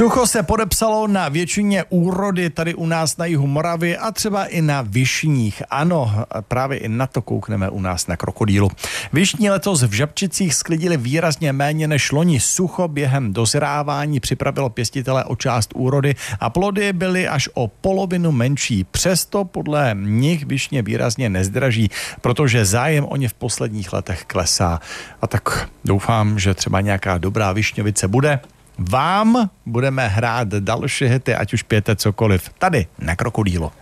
Sucho se podepsalo na většině úrody tady u nás na jihu Moravy a třeba i na višních. Ano, právě i na to koukneme u nás na Krokodýlu. Višní letos v Žabčicích sklidili výrazně méně než loni. Sucho během dozrávání připravilo pěstitele o část úrody a plody byly až o polovinu menší. Přesto podle nich višně výrazně nezdraží, protože zájem o ně v posledních letech klesá. A tak doufám, že třeba nějaká dobrá višňovice bude. Vám budeme hrát další hity, ať už pijete cokoliv, tady na Krokodýlu.